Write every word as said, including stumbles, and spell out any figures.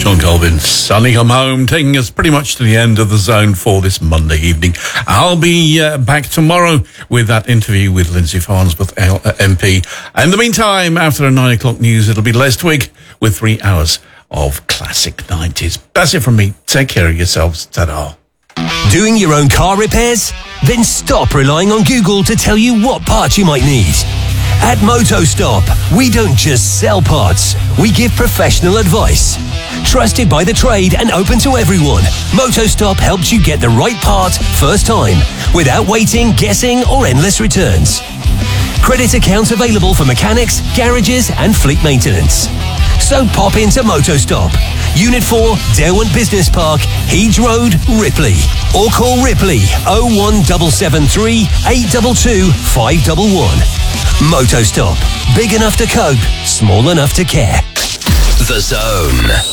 John Colvin, Sunny Come Home, taking us pretty much to the end of the zone for this Monday evening. I'll be uh, back tomorrow with that interview with Lindsay Farnsworth, M P. In the meantime, after the nine o'clock news, it'll be Les Twig with three hours of classic nineties. That's it from me. Take care of yourselves. Ta-da. Doing your own car repairs? Then stop relying on Google to tell you what parts you might need. At MotoStop, we don't just sell parts, we give professional advice. Trusted by the trade and open to everyone, MotoStop helps you get the right part first time, without waiting, guessing, or endless returns. Credit accounts available for mechanics, garages, and fleet maintenance. So pop into MotoStop, Unit four, Derwent Business Park, Heeds Road, Ripley. Or call Ripley oh one seven seven three, eight two two, five one one. MotoStop. Big enough to cope, small enough to care. The Zone.